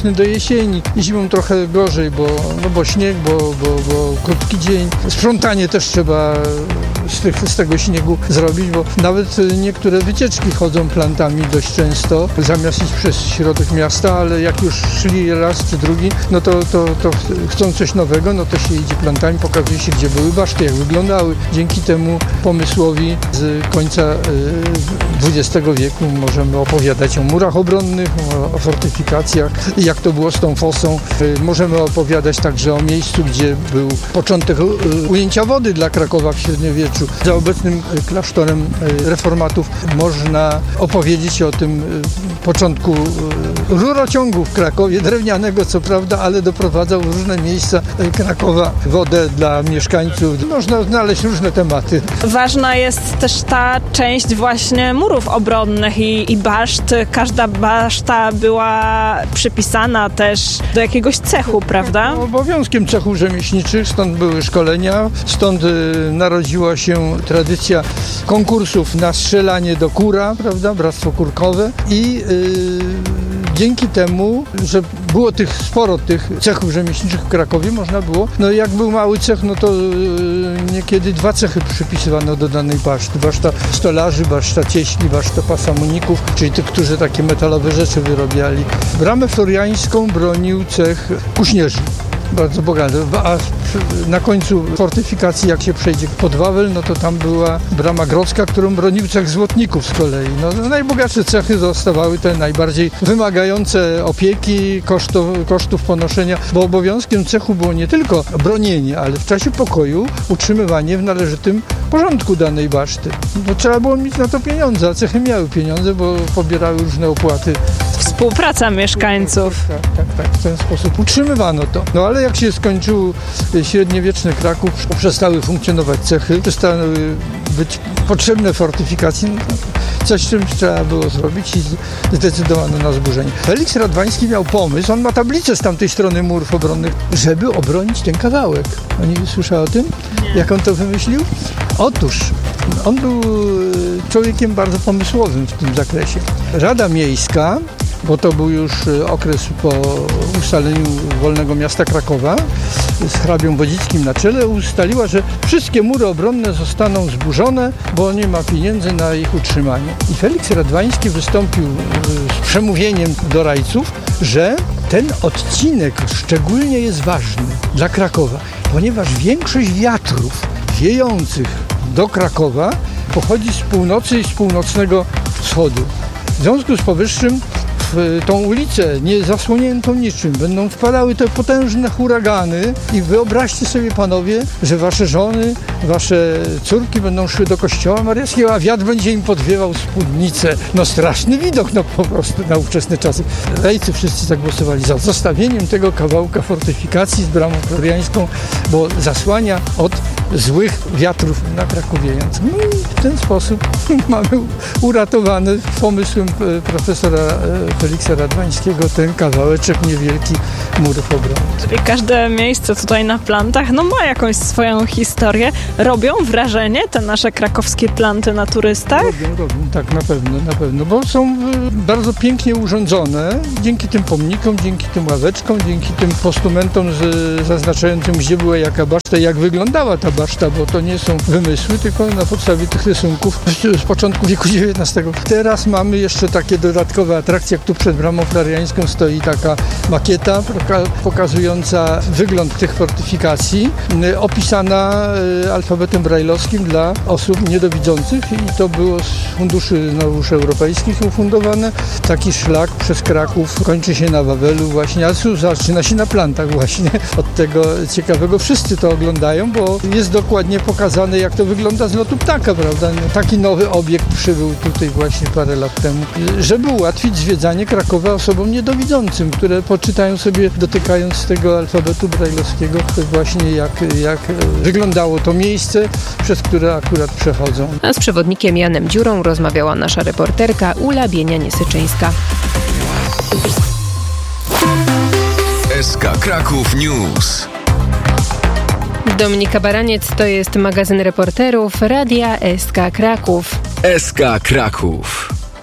jesieni, zimą trochę gorzej, bo, no bo śnieg, bo, bo, bo krótki dzień. Sprzątanie też trzeba z, tych, z tego śniegu zrobić, bo nawet niektóre wycieczki chodzą plantami dość często, zamiast iść przez środek miasta, ale jak już szli raz czy drugi, no to, to, to chcą coś nowego, no to się idzie plantami, pokazuje się, gdzie były baszty, jak wyglądały. Dzięki temu pomysłowi z końca dwudziestego wieku możemy opowiadać o murach obronnych, o, o fortyfikacjach, jak to było z tą fosą. Możemy opowiadać także o miejscu, gdzie był początek ujęcia wody dla Krakowa w średniowieczu. Za obecnym klasztorem reformatów można opowiedzieć o tym początku rurociągu w Krakowie, drewnianego co prawda, ale doprowadzał w różne miejsca Krakowa wodę dla mieszkańców. Można znaleźć różne tematy. Ważna jest też ta część właśnie murów obronnych i, i baszt. Każda baszta była przypisana też do jakiegoś cechu, prawda? Obowiązkiem cechów rzemieślniczych, stąd były szkolenia, stąd y, narodziła się tradycja konkursów na strzelanie do kura, prawda, bractwo kurkowe i y, dzięki temu, że było tych sporo tych cechów rzemieślniczych w Krakowie, można było, no jak był mały cech, no to yy, niekiedy dwa cechy przypisywano do danej baszty. Baszta stolarzy, baszta cieśli, baszta pasamuników, czyli tych, którzy takie metalowe rzeczy wyrabiali. Bramę floriańską bronił cech kuśnierzy. Bardzo bogaty. A na końcu fortyfikacji, jak się przejdzie pod Wawel, no to tam była brama grodzka, którą bronił cech złotników z kolei. No, najbogatsze cechy zostawały te najbardziej wymagające opieki, kosztów, kosztów ponoszenia, bo obowiązkiem cechu było nie tylko bronienie, ale w czasie pokoju utrzymywanie w należytym porządku danej baszty. No, trzeba było mieć na to pieniądze, a cechy miały pieniądze, bo pobierały różne opłaty. Współpraca mieszkańców. Tak, tak, tak, w ten sposób utrzymywano to. No ale jak się skończył średniowieczny Kraków, przestały funkcjonować cechy, przestały być potrzebne fortyfikacje, no, coś z czymś trzeba było zrobić i zdecydowano na zburzenie. Feliks Radwański miał pomysł, on ma tablicę z tamtej strony murów obronnych, żeby obronić ten kawałek. Pani słyszała o tym? Nie. Jak on to wymyślił? Otóż on był człowiekiem bardzo pomysłowym w tym zakresie. Rada Miejska, bo to był już okres po ustaleniu Wolnego Miasta Krakowa, z hrabią Wodzickim na czele, ustaliła, że wszystkie mury obronne zostaną zburzone, bo nie ma pieniędzy na ich utrzymanie. I Feliks Radwański wystąpił z przemówieniem do rajców, że ten odcinek szczególnie jest ważny dla Krakowa, ponieważ większość wiatrów wiejących do Krakowa pochodzi z północy i z północnego wschodu. W związku z powyższym w tą ulicę nie zasłoniętą niczym będą wpadały te potężne huragany i wyobraźcie sobie, panowie, że wasze żony, wasze córki będą szły do kościoła mariackiego, a wiatr będzie im podwiewał spódnicę. No straszny widok, no po prostu na ówczesne czasy. Rejcy wszyscy zagłosowali za zostawieniem tego kawałka fortyfikacji z bramą floriańską, bo zasłania od złych wiatrów na Krakowiejąc. No i w ten sposób mamy uratowany pomysłem profesora Feliksa Radwańskiego ten kawałeczek niewielki murów obronnych. Czyli każde miejsce tutaj na plantach no ma jakąś swoją historię. Robią wrażenie te nasze krakowskie planty na turystach? Robią, robią, tak, na pewno, na pewno, bo są bardzo pięknie urządzone dzięki tym pomnikom, dzięki tym ławeczkom, dzięki tym postumentom z, zaznaczającym, gdzie była jaka baszta, jak wyglądała ta baszta, bo to nie są wymysły, tylko na podstawie tych rysunków z początku wieku dziewiętnastego. Teraz mamy jeszcze takie dodatkowe atrakcje, jak tu przed bramą floriańską stoi taka makieta pokazująca wygląd tych fortyfikacji, opisana alfabetem brajlowskim dla osób niedowidzących i to było z funduszy znowuż europejskich ufundowane. Taki szlak przez Kraków kończy się na Wawelu właśnie, a zaczyna się na plantach właśnie. Od tego ciekawego wszyscy to oglądają, bo jest dokładnie pokazane, jak to wygląda z lotu ptaka, prawda? Taki nowy obiekt przybył tutaj właśnie parę lat temu, żeby ułatwić zwiedzanie Krakowa osobom niedowidzącym, które poczytają sobie, dotykając tego alfabetu brajlowskiego, właśnie jak, jak wyglądało to miejsce, przez które akurat przechodzą. A z przewodnikiem Janem Dziurą rozmawiała nasza reporterka Ula Bienia-Niesyczyńska. S K Kraków News. Dominika Baraniec, to jest magazyn reporterów Radia S K Kraków. S K Kraków.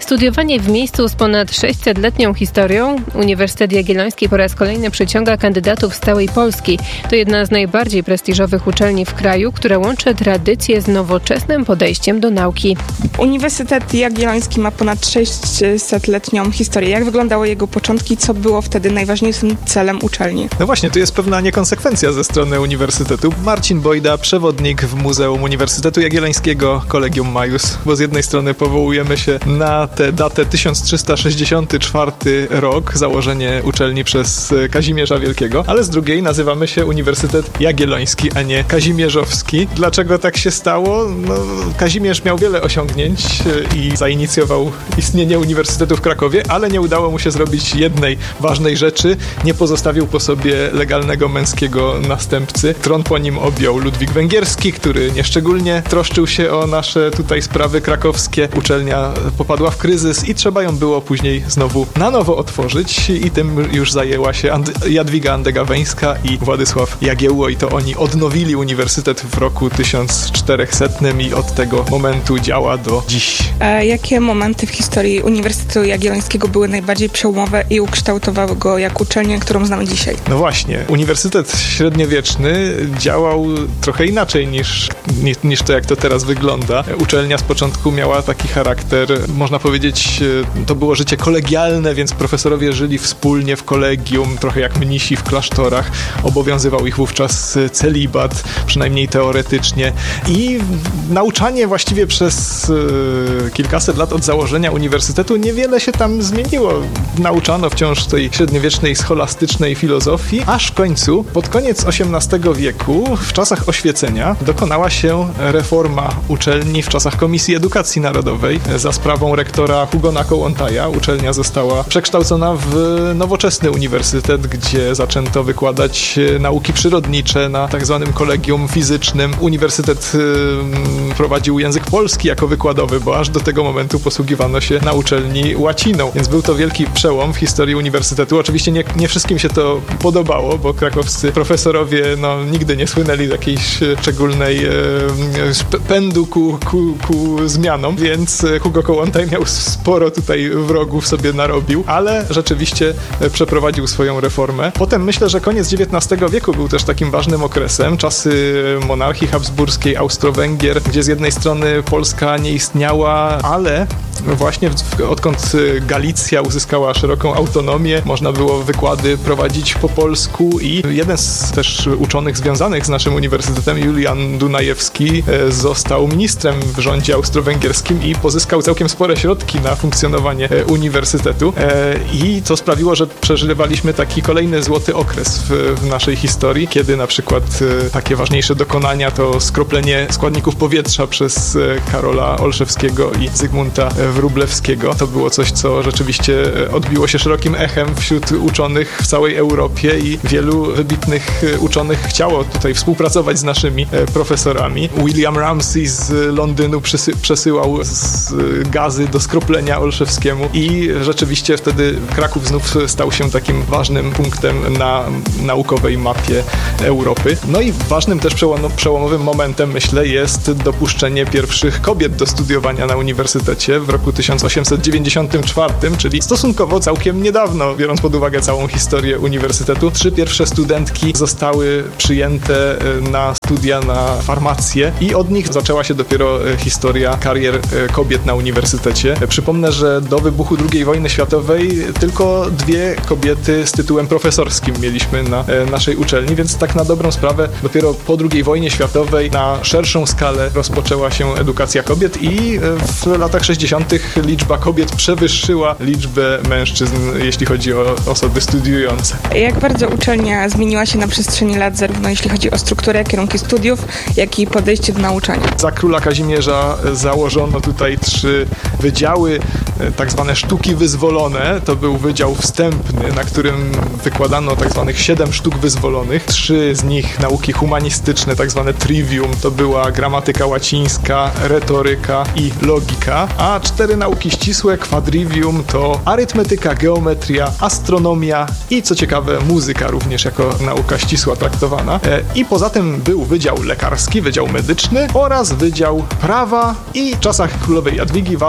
Studiowanie w miejscu z ponad sześćsetletnią historią Uniwersytet Jagielloński po raz kolejny przyciąga kandydatów z całej Polski. To jedna z najbardziej prestiżowych uczelni w kraju, która łączy tradycję z nowoczesnym podejściem do nauki. Uniwersytet Jagielloński ma ponad sześćsetletnią historię. Jak wyglądały jego początki? Co było wtedy najważniejszym celem uczelni? No właśnie, tu jest pewna niekonsekwencja ze strony uniwersytetu. Marcin Bojda, przewodnik w Muzeum Uniwersytetu Jagiellońskiego, Collegium Maius, bo z jednej strony powołujemy się na tę datę tysiąc trzysta sześćdziesiąty czwarty rok, założenie uczelni przez Kazimierza Wielkiego, ale z drugiej nazywamy się Uniwersytet Jagielloński, a nie Kazimierzowski. Dlaczego tak się stało? No, Kazimierz miał wiele osiągnięć i zainicjował istnienie Uniwersytetu w Krakowie, ale nie udało mu się zrobić jednej ważnej rzeczy. Nie pozostawił po sobie legalnego męskiego następcy. Tron po nim objął Ludwik Węgierski, który nieszczególnie troszczył się o nasze tutaj sprawy krakowskie. Uczelnia popadła w kryzys i trzeba ją było później znowu na nowo otworzyć i tym już zajęła się And- Jadwiga Andegaweńska i Władysław Jagiełło i to oni odnowili uniwersytet w roku tysiąc czterysta i od tego momentu działa do dziś. A jakie momenty w historii Uniwersytetu Jagiellońskiego były najbardziej przełomowe i ukształtowały go jak uczelnię, którą znamy dzisiaj? No właśnie, Uniwersytet Średniowieczny działał trochę inaczej niż, niż, niż to, jak to teraz wygląda. Uczelnia z początku miała taki charakter, można powiedzieć, to było życie kolegialne, więc profesorowie żyli wspólnie w kolegium, trochę jak mnisi w klasztorach. Obowiązywał ich wówczas celibat, przynajmniej teoretycznie. I nauczanie właściwie przez e, kilkaset lat od założenia uniwersytetu niewiele się tam zmieniło. Nauczano wciąż tej średniowiecznej, scholastycznej filozofii, aż w końcu, pod koniec osiemnastego wieku, w czasach oświecenia, dokonała się reforma uczelni w czasach Komisji Edukacji Narodowej za sprawą rektora Hugona Kołłątaja. Uczelnia została przekształcona w nowoczesny uniwersytet, gdzie zaczęto wykładać nauki przyrodnicze na tak zwanym kolegium fizycznym. Uniwersytet y, prowadził język polski jako wykładowy, bo aż do tego momentu posługiwano się na uczelni łaciną, więc był to wielki przełom w historii uniwersytetu. Oczywiście nie, nie wszystkim się to podobało, bo krakowscy profesorowie no, nigdy nie słynęli z jakiejś szczególnej e, pędu ku, ku, ku zmianom, więc Hugo Kołłątaj miał sporo tutaj wrogów sobie narobił, ale rzeczywiście przeprowadził swoją reformę. Potem myślę, że koniec dziewiętnastego wieku był też takim ważnym okresem. Czasy monarchii habsburskiej, Austro-Węgier, gdzie z jednej strony Polska nie istniała, ale właśnie odkąd Galicja uzyskała szeroką autonomię, można było wykłady prowadzić po polsku i jeden z też uczonych związanych z naszym uniwersytetem, Julian Dunajewski, został ministrem w rządzie austro-węgierskim i pozyskał całkiem spore środki na funkcjonowanie uniwersytetu i to sprawiło, że przeżywaliśmy taki kolejny złoty okres w, w naszej historii, kiedy na przykład takie ważniejsze dokonania to skroplenie składników powietrza przez Karola Olszewskiego i Zygmunta Wróblewskiego. To było coś, co rzeczywiście odbiło się szerokim echem wśród uczonych w całej Europie i wielu wybitnych uczonych chciało tutaj współpracować z naszymi profesorami. William Ramsay z Londynu przysy- przesyłał z gazy do skroplenia Olszewskiemu i rzeczywiście wtedy Kraków znów stał się takim ważnym punktem na naukowej mapie Europy. No i ważnym też przełomowym momentem, myślę, jest dopuszczenie pierwszych kobiet do studiowania na uniwersytecie w roku tysiąc osiemset dziewięćdziesiątym czwartym, czyli stosunkowo całkiem niedawno, biorąc pod uwagę całą historię uniwersytetu. Trzy pierwsze studentki zostały przyjęte na studia na farmację i od nich zaczęła się dopiero historia karier kobiet na uniwersytecie. Przypomnę, że do wybuchu drugiej wojny światowej tylko dwie kobiety z tytułem profesorskim mieliśmy na naszej uczelni, więc tak na dobrą sprawę dopiero po drugiej wojnie światowej na szerszą skalę rozpoczęła się edukacja kobiet i w latach sześćdziesiątych liczba kobiet przewyższyła liczbę mężczyzn, jeśli chodzi o osoby studiujące. Jak bardzo uczelnia zmieniła się na przestrzeni lat, zarówno jeśli chodzi o strukturę, kierunki studiów, jak i podejście do nauczania? Za króla Kazimierza założono tutaj trzy wydziały, tak zwane sztuki wyzwolone. To był wydział wstępny, na którym wykładano tak zwanych siedem sztuk wyzwolonych. Trzy z nich nauki humanistyczne, tak zwane trivium, to była gramatyka łacińska, retoryka i logika, a cztery nauki ścisłe, quadrivium, to arytmetyka, geometria, astronomia i co ciekawe muzyka również jako nauka ścisła traktowana. I poza tym był wydział lekarski, wydział medyczny oraz wydział prawa i w czasach królowej Jadwigi ważny jeszcze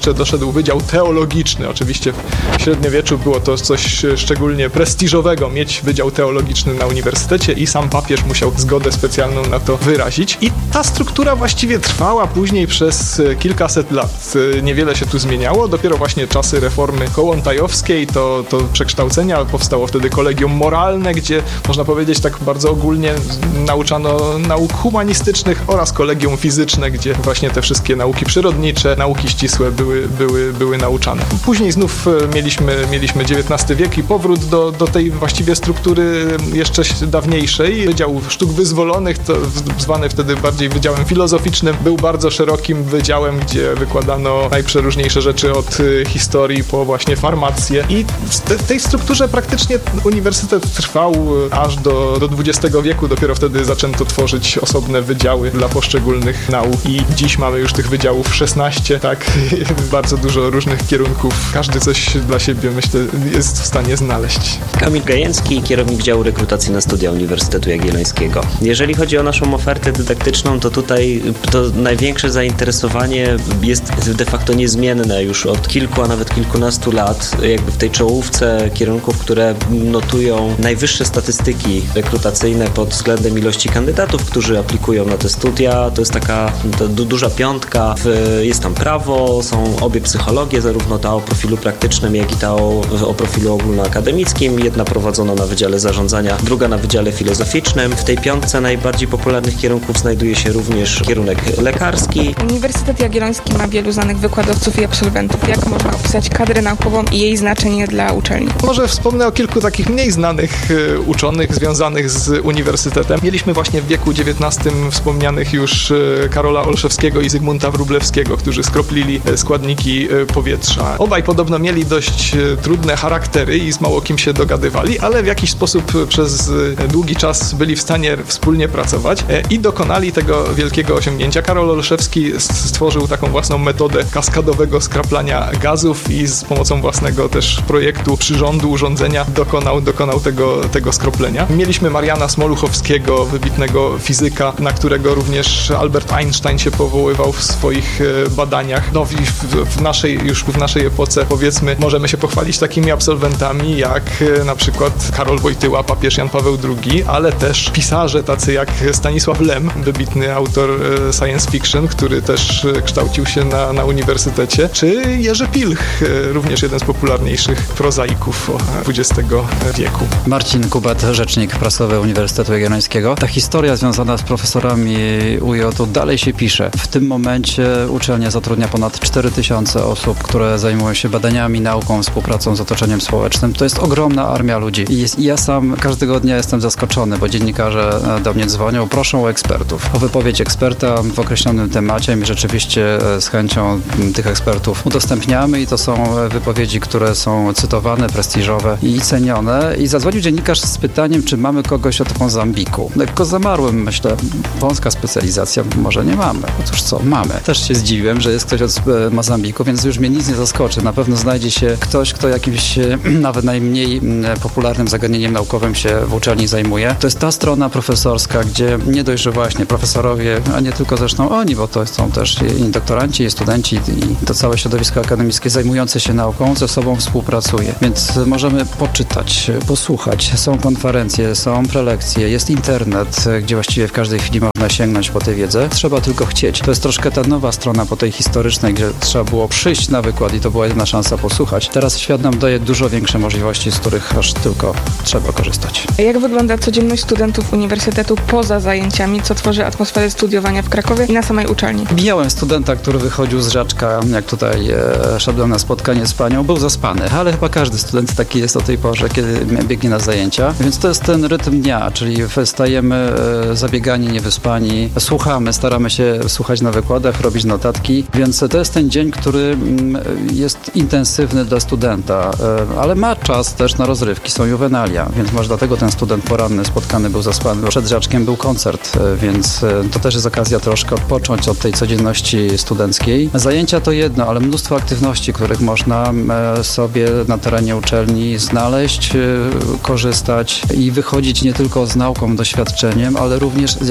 jeszcze doszedł Wydział Teologiczny. Oczywiście w średniowieczu było to coś szczególnie prestiżowego, mieć Wydział Teologiczny na uniwersytecie i sam papież musiał zgodę specjalną na to wyrazić. I ta struktura właściwie trwała później przez kilkaset lat. Niewiele się tu zmieniało. Dopiero właśnie czasy reformy kołłątajowskiej, to, to przekształcenia, powstało wtedy kolegium moralne, gdzie można powiedzieć tak bardzo ogólnie nauczano nauk humanistycznych oraz kolegium fizyczne, gdzie właśnie te wszystkie nauki przyrodnicze, nauki ścisłe były, były, były nauczane. Później znów mieliśmy, mieliśmy dziewiętnasty wiek i powrót do, do tej właściwie struktury jeszcze dawniejszej. Wydział Sztuk Wyzwolonych, to zwany wtedy bardziej Wydziałem Filozoficznym, był bardzo szerokim wydziałem, gdzie wykładano najprzeróżniejsze rzeczy od historii po właśnie farmację. I w tej strukturze praktycznie uniwersytet trwał aż do, do dwudziestego wieku. Dopiero wtedy zaczęto tworzyć osobne wydziały dla poszczególnych nauk. I dziś mamy już tych wydziałów szesnaście, tak, bardzo dużo różnych kierunków. Każdy coś dla siebie, myślę, jest w stanie znaleźć. Kamil Gajęcki, kierownik działu rekrutacji na studia Uniwersytetu Jagiellońskiego. Jeżeli chodzi o naszą ofertę dydaktyczną, to tutaj to największe zainteresowanie jest de facto niezmienne już od kilku, a nawet kilkunastu lat. Jakby w tej czołówce kierunków, które notują najwyższe statystyki rekrutacyjne pod względem ilości kandydatów, którzy aplikują na te studia, to jest taka to duża piątka. Jest tam prawo, są obie psychologie, zarówno ta o profilu praktycznym, jak i ta o, o profilu ogólnoakademickim. Jedna prowadzona na Wydziale Zarządzania, druga na Wydziale Filozoficznym. W tej piątce najbardziej popularnych kierunków znajduje się również kierunek lekarski. Uniwersytet Jagielloński ma wielu znanych wykładowców i absolwentów. Jak można opisać kadrę naukową i jej znaczenie dla uczelni? Może wspomnę o kilku takich mniej znanych y, uczonych związanych z uniwersytetem. Mieliśmy właśnie w wieku dziewiętnastym wspomnianych już y, Karola Olszewskiego i Zygmunta Wróblewskiego, którzy skroplili y, składniki y, powietrza. Obaj podobno mieli dość y, trudne charaktery i z mało kim się dogadywali, ale w jakiś sposób y, przez y, długi czas byli w stanie wspólnie pracować y, i dokonali tego wielkiego osiągnięcia. Karol Olszewski stworzył taką własną metodę kaskadowego skraplania gazów i z pomocą własnego też projektu przyrządu, urządzenia dokonał, dokonał tego, tego skroplenia. Mieliśmy Mariana Smoluchowskiego, wybitnego fizyka, na którego również Albert Einstein się powoływał w swoich badaniach. No w, w naszej, już w naszej epoce, powiedzmy, możemy się pochwalić takimi absolwentami jak na przykład Karol Wojtyła, papież Jan Paweł drugi, ale też pisarze tacy jak Stanisław Lem, wybitny autor science fiction, który też kształcił się na, na uniwersytecie, czy Jerzy Pilch, również jeden z popularniejszych prozaików dwudziestego wieku. Marcin Kubat, rzecznik prasowy Uniwersytetu Jagiellońskiego. Ta historia związana z profesorami U J-u dalej się pisze. W tym momencie uczelnia zatrudnia ponad cztery tysiące osób, które zajmują się badaniami, nauką, współpracą z otoczeniem społecznym. To jest ogromna armia ludzi. I jest, ja sam każdego dnia jestem zaskoczony, bo dziennikarze do mnie dzwonią, proszą o ekspertów. O wypowiedź eksperta w określonym temacie. My rzeczywiście z chęcią tych ekspertów udostępniamy i to są wypowiedzi, które są cytowane, prestiżowe i cenione. I zadzwonił dziennikarz z pytaniem, czy mamy kogoś od Mozambiku. Lekko zamarłem, myślę, wąska specjalizacja, może nie mamy. Otóż co, mamy. Też się zdziwiłem, że jest ktoś od Mozambiku, więc już mnie nic nie zaskoczy. Na pewno znajdzie się ktoś, kto jakimś nawet najmniej popularnym zagadnieniem naukowym się w uczelni zajmuje. To jest ta strona profesorska, gdzie nie dość, że właśnie profesorowie, a nie tylko zresztą oni, bo to są też i doktoranci, i studenci, i to całe środowisko akademickie zajmujące się nauką ze sobą współpracuje. Więc możemy poczytać, posłuchać. Są konferencje, są prelekcje, jest internet, gdzie właściwie w każdej chwili można sięgnąć po tę wiedzę. Trzeba tylko chcieć. To jest troszkę ta nowa strona po tej historycznej, gdzie trzeba było przyjść na wykład i to była jedna szansa posłuchać. Teraz świat nam daje dużo większe możliwości, z których aż tylko trzeba korzystać. Jak wygląda codzienność studentów uniwersytetu poza zajęciami, co tworzy atmosferę studiowania w Krakowie i na samej uczelni? Mijałem studenta, który wychodził z Żaczka, jak tutaj e, szedłem na spotkanie z panią, był zaspany, ale chyba każdy student taki jest o tej porze, kiedy biegnie na zajęcia, więc to jest ten rytm dnia, czyli wstajemy e, zabiegani, niewyspani, słuchamy, staramy się słuchać na wykładach, robić notatki, więc to jest ten dzień, który m, jest intensywny dla studenta, e, ale ma czas też na rozrywki, są juwenalia, więc może dlatego ten student poranny spotkany był zaspany, bo przed Żaczkiem był koncert, e, więc e, to też jest okazja troszkę odpocząć od tej codzienności studenckiej. Zajęcia to jedno, ale mnóstwo aktywności, których można e, sobie na terenie uczelni znaleźć, e, korzystać i wychodzić nie tylko z nauką, doświadczeniem, ale również z jakąś praktyką.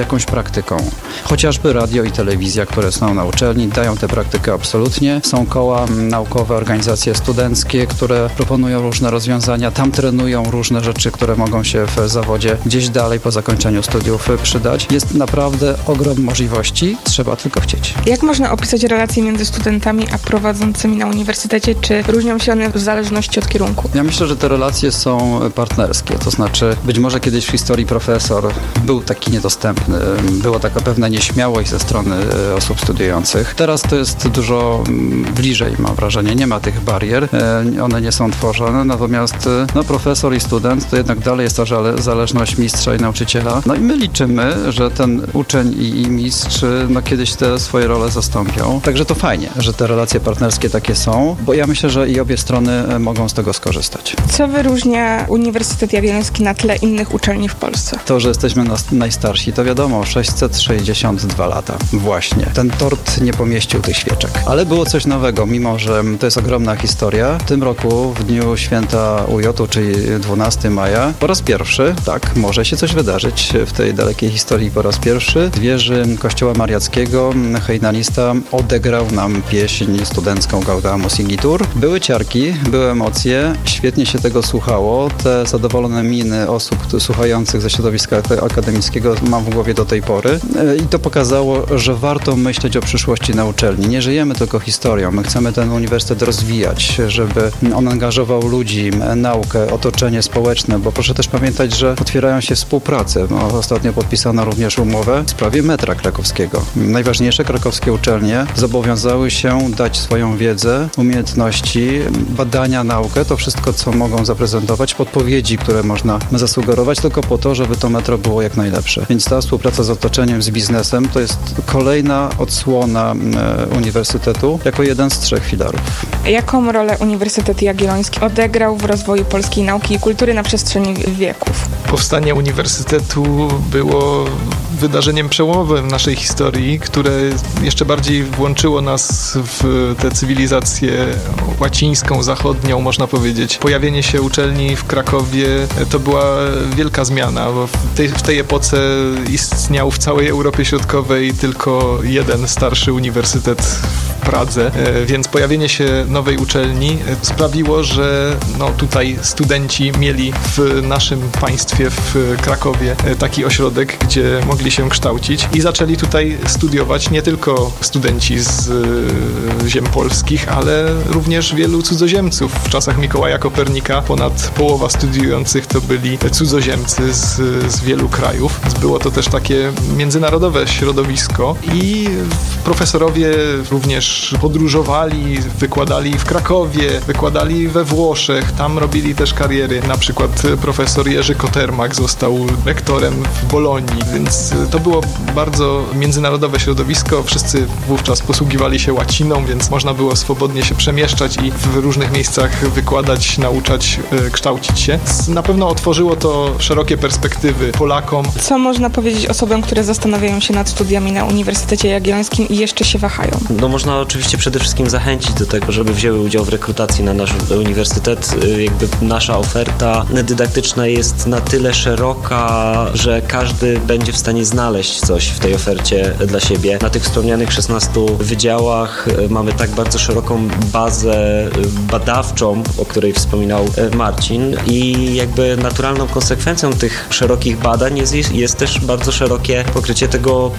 praktyką. Chociażby radio i telewizja, które są na uczelni, dają tę praktykę absolutnie. Są koła naukowe, organizacje studenckie, które proponują różne rozwiązania. Tam trenują różne rzeczy, które mogą się w zawodzie gdzieś dalej po zakończeniu studiów przydać. Jest naprawdę ogrom możliwości, trzeba tylko chcieć. Jak można opisać relacje między studentami a prowadzącymi na uniwersytecie? Czy różnią się one w zależności od kierunku? Ja myślę, że te relacje są partnerskie, to znaczy być może kiedyś w historii profesor był taki niedostępny, była taka pewna nieśmiałość ze strony osób studiujących. Teraz to jest dużo bliżej, mam wrażenie, nie ma tych barier, one nie są tworzone, natomiast no, profesor i student to jednak dalej jest ta zależność mistrza i nauczyciela. No i my liczymy, że ten uczeń i, i mistrz no, kiedyś te swoje role zastąpią. Także to fajnie, że te relacje partnerskie takie są, bo ja myślę, że i obie strony mogą z tego skorzystać. Co wyróżnia Uniwersytet Jagielloński na tle innych uczelni w Polsce? To, że jesteśmy nas, najstarsi, to wiadomo, sześćset sześćdziesiąt dwa lata. Właśnie. Ten tort nie pomieścił tych świeczek. Ale było coś nowego, mimo że to jest ogromna historia. W tym roku, w dniu święta U J-u, czyli dwunastego maja, po raz pierwszy, tak, może się coś wydarzyć w tej dalekiej historii po raz pierwszy. W wieży Kościoła Mariackiego hejnalista odegrał nam pieśń studencką Gaudamus Igitur. Były ciarki, były emocje, świetnie się tego słuchało. Te zadowolone miny osób słuchających ze środowiska akademickiego mam w głowie do tej pory. I to pokazało, że warto myśleć o przyszłości na uczelni. Nie żyjemy tylko historią. My chcemy ten uniwersytet rozwijać, żeby on angażował ludzi, naukę, otoczenie społeczne, bo proszę też pamiętać, że otwierają się współprace. No, ostatnio podpisano również umowę w sprawie metra krakowskiego. Najważniejsze krakowskie uczelnie zobowiązały się dać swoją wiedzę, umiejętności, badania, naukę, to wszystko, co mogą zaprezentować, podpowiedzi, które można zasugerować, tylko po to, żeby to metro było jak najlepsze. Więc ta współpraca z otoczeniem, z biznesem, to jest kolejna odsłona e, uniwersytetu jako jeden z trzech filarów. Jaką rolę Uniwersytet Jagielloński odegrał w rozwoju polskiej nauki i kultury na przestrzeni wieków? Powstanie uniwersytetu było wydarzeniem przełomowym w naszej historii, które jeszcze bardziej włączyło nas w tę cywilizację łacińską, zachodnią, można powiedzieć. Pojawienie się uczelni w Krakowie to była wielka zmiana, bo w tej, w tej epoce istniał w całej Europie Środkowej tylko jeden starszy uniwersytet w Pradze, więc pojawienie się nowej uczelni sprawiło, że no, tutaj studenci mieli w naszym państwie, w Krakowie, taki ośrodek, gdzie mogli się kształcić i zaczęli tutaj studiować nie tylko studenci z ziem polskich, ale również wielu cudzoziemców. W czasach Mikołaja Kopernika ponad połowa studiujących to byli cudzoziemcy z, z wielu krajów. Było to też takie międzynarodowe środowisko i profesorowie również podróżowali, wykładali w Krakowie, wykładali we Włoszech, tam robili też kariery. Na przykład profesor Jerzy Kotermak został rektorem w Bolonii, więc to było bardzo międzynarodowe środowisko. Wszyscy wówczas posługiwali się łaciną, więc można było swobodnie się przemieszczać i w różnych miejscach wykładać, nauczać, kształcić się. Na pewno otworzyło to szerokie perspektywy Polakom. Co można powiedzieć osobom, które zastanawiają się nad studiami na Uniwersytecie Jagiellońskim i jeszcze się wahają? No można oczywiście przede wszystkim zachęcić do tego, żeby wzięły udział w rekrutacji na nasz uniwersytet. Jakby nasza oferta dydaktyczna jest na tyle szeroka, że każdy będzie w stanie znaleźć coś w tej ofercie dla siebie. Na tych wspomnianych szesnastu wydziałach mamy tak bardzo szeroką bazę badawczą, o której wspominał Marcin, i jakby naturalną konsekwencją tych szerokich badań jest, jest też bardzo szerokie pokrycie tego